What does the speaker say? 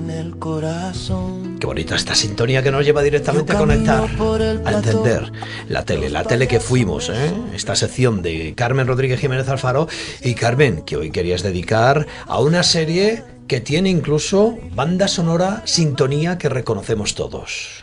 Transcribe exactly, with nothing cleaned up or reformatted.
en el corazón. Qué bonita esta sintonía que nos lleva directamente a conectar, a encender la tele, la tele que fuimos, ¿eh? Esta sección de Carmen Rodríguez Jiménez Alfaro. Y Carmen, que hoy querías dedicar a una serie que tiene incluso banda sonora, sintonía que reconocemos todos.